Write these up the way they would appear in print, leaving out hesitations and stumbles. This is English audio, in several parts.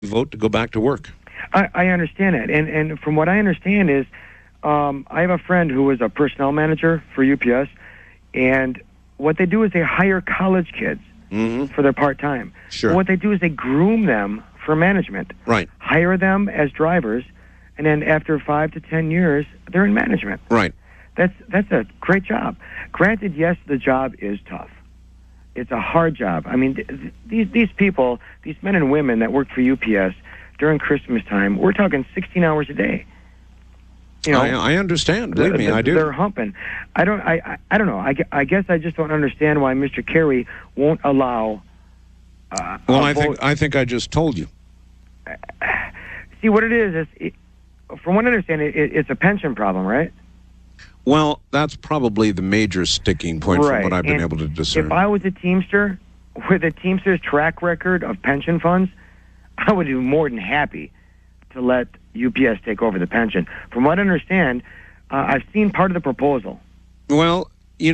vote to go back to work. I understand that, and from what I understand is, I have a friend who is a personnel manager for UPS, and what they do is they hire college kids for their part-time. Sure. But what they do is they groom them for management. Right. Hire them as drivers, and then after 5 to 10 years, they're in management. Right. That's a great job. Granted, yes, the job is tough. It's a hard job. I mean, these people, these men and women that work for UPS during Christmas time, we're talking 16 hours a day. You know, I understand. Believe me, I do. They're humping. I don't know. I guess I just don't understand why Mr. Kerry won't allow. Well, I think I just told you. See, what it is from what I understand, it's a pension problem, right? Well, that's probably the major sticking point from what I've been able to discern. If I was a Teamster with a Teamster's track record of pension funds, I would be more than happy to let UPS take over the pension. From what I understand, I've seen part of the proposal. Well,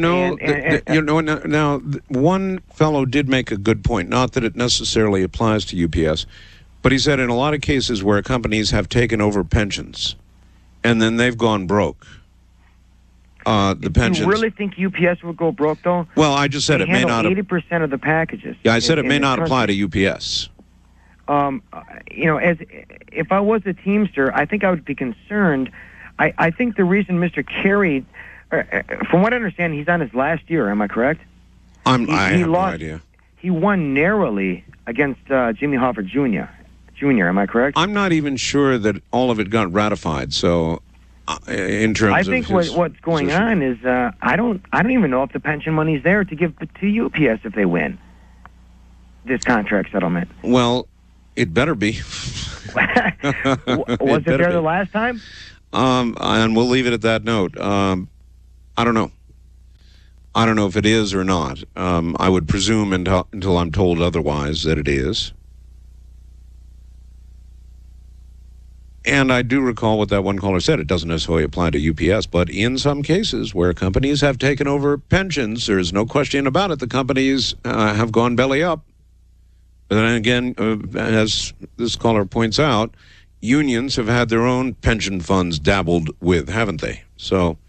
now one fellow did make a good point. Not that it necessarily applies to UPS, but he said in a lot of cases where companies have taken over pensions, and then they've gone broke. The pensions. Do you really think UPS would go broke, though? Well, I just said it may not. 80% of the packages. Yeah, I said it may not apply to UPS. If I was a Teamster, I think I would be concerned. I think the reason Mr. Kerry, from what I understand, he's on his last year. Am I correct? I have no idea. He won narrowly against Jimmy Hoffa Jr. Am I correct? I'm not even sure that all of it got ratified. So, in terms I think what's going on is I don't even know if the pension money's there to give to UPS if they win this contract settlement. Well, it better be. Was it there the last time? And we'll leave it at that note. I don't know. I don't know if it is or not. I would presume until I'm told otherwise that it is. And I do recall what that one caller said. It doesn't necessarily apply to UPS, but in some cases where companies have taken over pensions, there's no question about it. The companies have gone belly up. But then again, as this caller points out, unions have had their own pension funds dabbled with, haven't they? So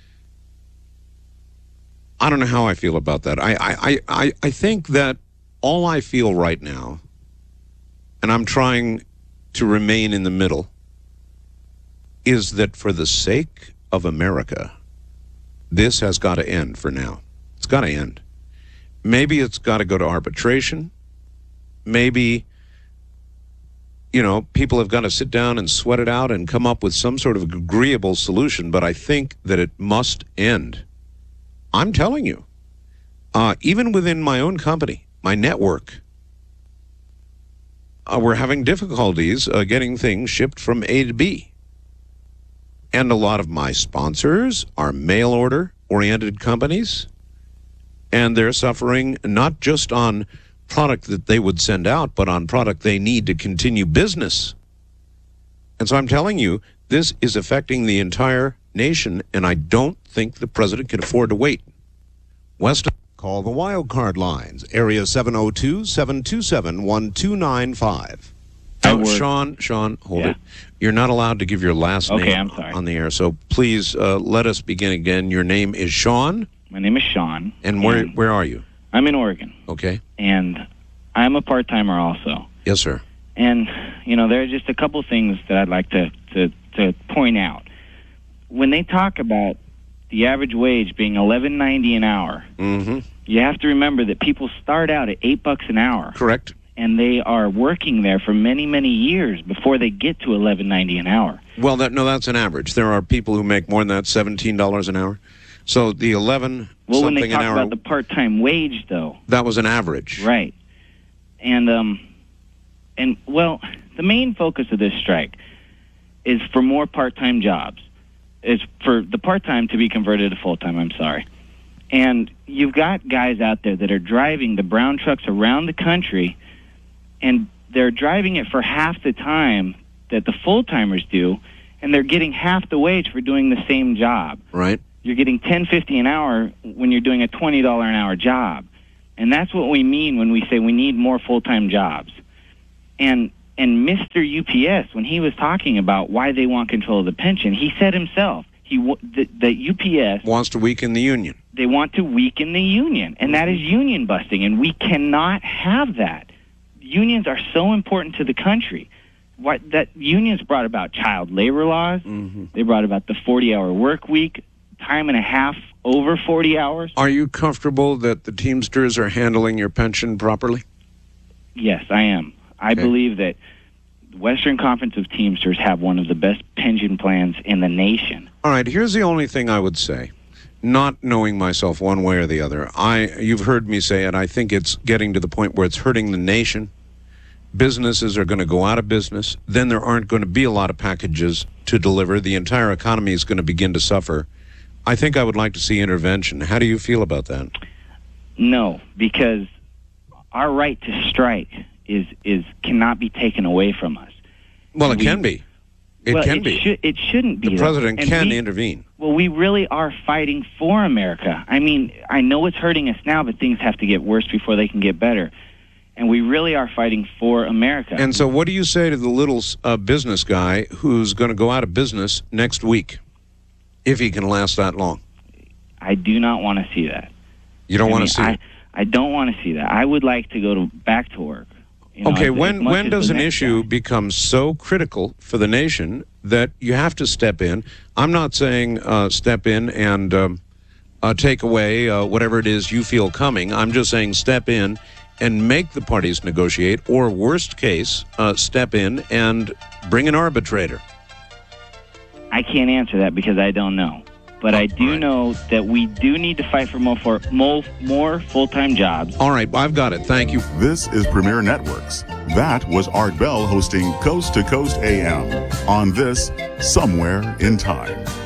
I don't know how I feel about that. I think that all I feel right now, and I'm trying to remain in the middle, is that for the sake of America, this has got to end for now. It's got to end. Maybe it's got to go to arbitration. Maybe, people have got to sit down and sweat it out and come up with some sort of agreeable solution, but I think that it must end. I'm telling you, even within my own company, my network, we're having difficulties getting things shipped from A to B. And a lot of my sponsors are mail-order-oriented companies, and they're suffering not just on product that they would send out, but on product they need to continue business. And so I'm telling you, this is affecting the entire nation, and I don't think the president can afford to wait. West, call the wildcard lines, area 702-727-1295. Sean, hold it. You're not allowed to give your last name on the air, so please let us begin again. Your name is Sean? My name is Sean. And where are you? I'm in Oregon. Okay. And I'm a part-timer also. Yes, sir. And, there are just a couple things that I'd like to point out. When they talk about the average wage being $11.90 an hour, you have to remember that people start out at $8 an hour. Correct. And they are working there for many, many years before they get to $11.90 an hour. Well, that's an average. There are people who make more than that, $17 an hour. So the 11 well, something when they talk an hour, about the part-time wage, though, that was an average, right? And well, the main focus of this strike is for more part-time jobs. Is for the part-time to be converted to full-time. I'm sorry. And you've got guys out there that are driving the brown trucks around the country, and they're driving it for half the time that the full-timers do, and they're getting half the wage for doing the same job. Right. You're getting $10.50 an hour when you're doing a $20 an hour job. And that's what we mean when we say we need more full-time jobs. And And Mr. UPS, when he was talking about why they want control of the pension, he said himself, the UPS wants to weaken the union. They want to weaken the union, and that is union busting, and we cannot have that. Unions are so important to the country. That unions brought about child labor laws. They brought about the 40-hour work week, time and a half over 40 hours. Are you comfortable that the Teamsters are handling your pension properly? Yes, I am. I believe that the Western Conference of Teamsters have one of the best pension plans in the nation. All right, here's the only thing I would say. Not knowing myself one way or the other, you've heard me say it, I think it's getting to the point where it's hurting the nation. Businesses are going to go out of business. Then there aren't going to be a lot of packages to deliver. The entire economy is going to begin to suffer. I think I would like to see intervention. How do you feel about that? No, because our right to strike cannot be taken away from us. Well, it can be. It shouldn't be. The president can intervene. Well, we really are fighting for America. I mean, I know it's hurting us now, but things have to get worse before they can get better. And we really are fighting for America. And so what do you say to the little business guy who's going to go out of business next week, if he can last that long? I do not want to see that. You don't want to see it? I don't want to see that. I would like to go back to work. Okay, when does an issue become so critical for the nation that you have to step in? I'm not saying step in and take away whatever it is you feel coming. I'm just saying step in and make the parties negotiate, or worst case, step in and bring an arbitrator. I can't answer that because I don't know. But I do know that we do need to fight for more full-time jobs. All right, I've got it. Thank you. This is Premier Networks. That was Art Bell hosting Coast to Coast AM on this Somewhere in Time.